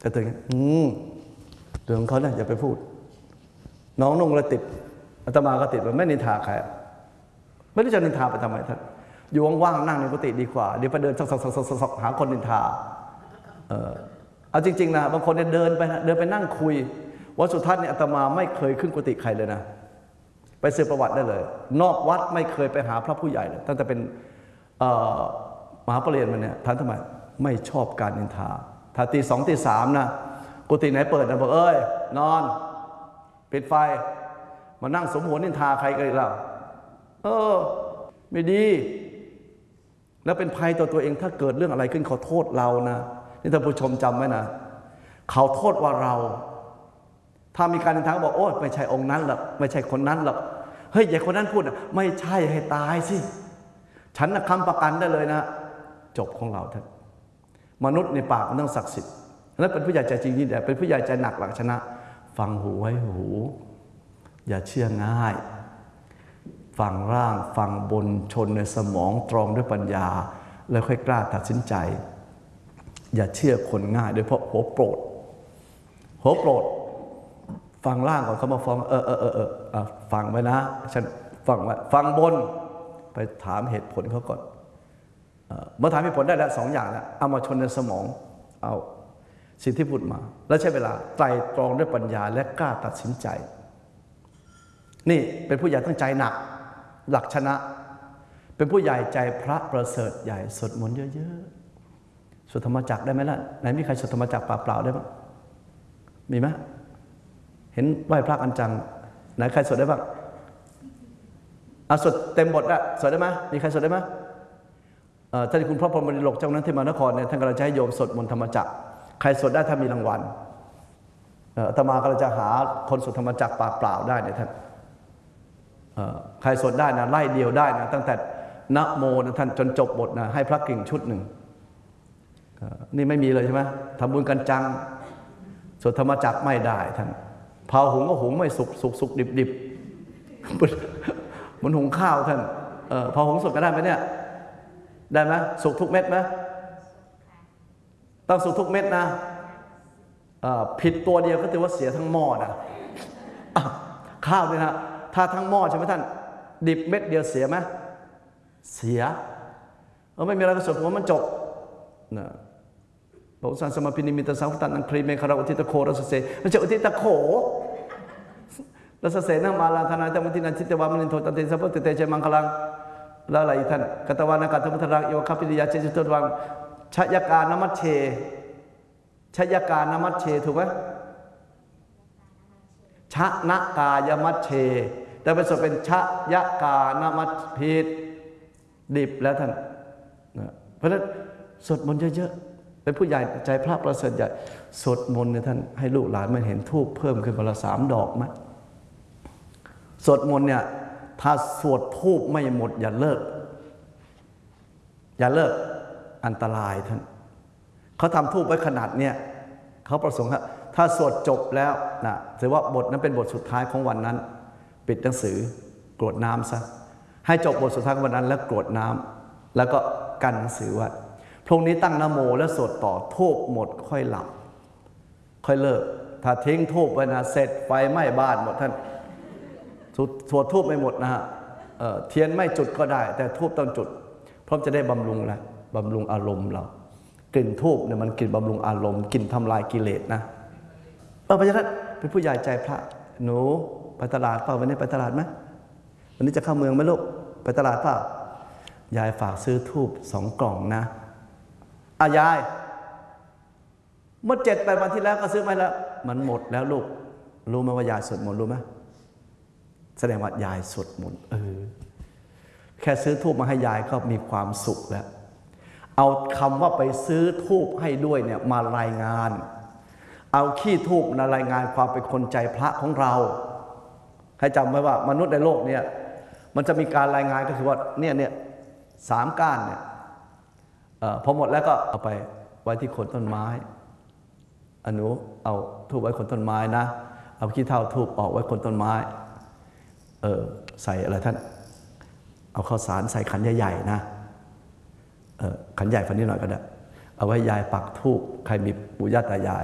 ก็ถึงเรื่องของเขาเนี่ยอย่าไปพูดน้องนุ่งแล้วติดอาตมาก็ติดมันไม่นินทาใครไม่รู้จะนินทาไปทำไมท่านอยู่ว่างๆนั่งในกุฏิดีกว่าเดี๋ยวไปเดินซอกหาคนนินทาเอาจริงๆนะบางคนเนี่ยเดินไปนั่งคุยวัดสุทัศน์เนี่ยอาตมาไม่เคยขึ้นกุฏิใครเลยนะไปสืบประวัติได้เลยนอกวัดไม่เคยไปหาพระผู้ใหญ่เลยตั้งแต่เป็นมหาปรริญญามาเนี่ยท่านทำไมไม่ชอบการนินทาถ้าตี 2 ตี 3นะกุฏิไหนเปิดนะบอกเอ้ยนอนปิดไฟมานั่งสมหัวนินทาใครกันล่ะไม่ดีแล้วเป็นภัยต่อตัวเองถ้าเกิดเรื่องอะไรขึ้นขอโทษเรานะนี่ท่านผู้ชมจำไว้นะเขาโทษว่าเราถ้ามีการนินทาบอกโอ้ไม่ใช่องค์นั้นหรอกไม่ใช่คนนั้นหรอกเฮ้ยอย่าคนนั้นพูดนะไม่ใช่ให้ตายสิฉันนะค้ำประกันได้เลยนะจบของเราท่านมนุษย์ในปากมันต้องศักดิ์สิทธิ์แล้วเป็นผู้ใหญ่ใจจริงนี่แต่เป็นผู้ใหญ่ใจหนักหลังชนะฟังหูไว้หูอย่าเชื่อง่ายฟังร่างฟังบนชนในสมองตรองด้วยปัญญาแล้วค่อยกล้าตัดสินใจอย่าเชื่อคนง่ายโดยเพราะหัวโปรดฟังร่างก่อนเขามาฟ้องฟังไว้นะฉันฟังไว้ฟังบนไปถามเหตุผลเขาก่อนเมื่อถามเหตุผลได้แล้ว2 อย่างแล้วเอามาชนในสมองเอาสิ่งที่พูดมาแล้วใช้เวลาไตร่ตรองด้วยปัญญาและกล้าตัดสินใจนี่เป็นผู้ใหญ่ตั้งใจหนักหลักชนะเป็นผู้ใหญ่ใจพระประเสริฐใหญ่สวดมนต์เยอะๆสวดธรรมจักรได้ไหมล่ะไหนมีใครสวดธรรมจักรเปล่าๆได้บ้างมีไหมเห็นไหว้พระกันจังไหนใครสวดได้บ้างสวดเต็มบทอะสวดได้ไหมมีใครสวดได้ไหมท่านคุณพระพรหมดิโลกเจ้านั้นที่มานครเนี่ยท่านกำลังจะให้โยมสวดมนต์ธรรมจักรใครสวดได้ถ้ามีรางวัลอาตมากำลังจะหาคนสวดธรรมจักรเปล่าได้เนี่ยท่านใครสวดได้นะไล่เดียวได้นะตั้งแต่นะโมนะท่านจนจบบทนะให้พระกิ่งชุดหนึ่งนี่ไม่มีเลยใช่ไหมทำบุญกันจังสวดธรรมจักรไม่ได้ท่านเผาหุงก็หุงไม่สุกดิบมันหุงข้าวท่านเผาหุงสุกก็ได้ไหมเนี่ยได้ไหมสุกทุกเม็ดไหมต้องสุกทุกเม็ดนะผิดตัวเดียวก็ถือว่าเสียทั้งหม้อนะข้าวเนี่ยนะถ้าทั้งหม้อใช่ไหมท่านดิบเม็ดเดียวเสียไหมเสียไม่มีอะไรก็สวดหัวมันจบนะบอกสันสมาพินิมิตสังขตันอังครีเมฆราอุทิตโครัสเสไม่ใช่อุทิตโขรัสเสนังมาลาธนาธรรมทินันทิตวามนินโทตันติสัพพติเตเจมังคลังแล้วอะไรท่านกัตวานังกัตมุทรังโยคปิริยาเจจุตวังชยกานมัชเชชยกานมัชเชถูกไหมชะนะกายมัชเชแต่เป็นส่วนเป็นชะยะกานมัชผิดดิบแล้วท่านเพราะฉะนั้นสวดมนต์เยอะๆเป็นผู้ใหญ่ใจพระประเสริฐใหญ่สวดมนต์เนี่ยท่านให้ลูกหลานมันเห็นธูปเพิ่มขึ้นวันละ 3 ดอกไหมสวดมนต์เนี่ยถ้าสวดธูปไม่หมดอย่าเลิกอันตรายท่านเขาทำธูปไว้ขนาดเนี้ยเขาประสงค์ถ้าสวดจบแล้วนะถือว่าบทนั้นเป็นบทสุดท้ายของวันนั้นปิดหนังสือกรวดน้ำซะให้จบบทสุดท้ายของวันนั้นแล้วกรวดน้ำแล้วก็กันหนังสือไว้พรุ่งนี้ตั้งนะโมแล้วสวดต่อธูปหมดค่อยหลับค่อยเลิกถ้าทิ้งธูปไว้นะเสร็จไฟไหม้บ้านหมดท่านสวดธูปไม่หมดนะฮะเทียนไม่จุดก็ได้แต่ธูปต้องจุดเพราะจะได้บำรุงอะไรบำรุงอารมณ์เรากลิ่นธูปเนี่ยมันกลิ่นบำรุงอารมณ์กลิ่นทำลายกิเลสนะเพราะฉะนั้นเป็นผู้ใหญ่ใจพระหนูไปตลาดเปล่าวันนี้ไปตลาดไหมวันนี้จะเข้าเมืองไหมลูกไปตลาดเปล่ายายฝากซื้อธูป2 กล่องนะยายเมื่อ7-8 วันที่แล้วก็ซื้อมาแล้วมันหมดแล้วลูกรู้ไหมว่ายายสวดมนต์รู้ไหมแสดงว่ายายสวดมนต์แค่ซื้อธูปมาให้ยายก็มีความสุขแล้วเอาคำว่าไปซื้อธูปให้ด้วยเนี่ยมารายงานเอาขี้ธูปมารายงานความเป็นคนใจพระของเราให้จำไว้ว่ามนุษย์ในโลกเนี่ยมันจะมีการรายงานก็คือว่าเนี่ย3 ก้านเนี่ยพอหมดแล้วก็เอาไปไว้ที่โคนต้นไม้อนุเอาธูปไว้โคนต้นไม้นะเอาขี้เถ้าธูปออกไว้โคนต้นไม้ใส่อะไรท่านเอาข้าวสารใส่ขันใหญ่ๆนะขันใหญ่ฝันนิดหน่อยก็ได้เอาไว้ยายปักธูปใครมีปู่ย่าตายาย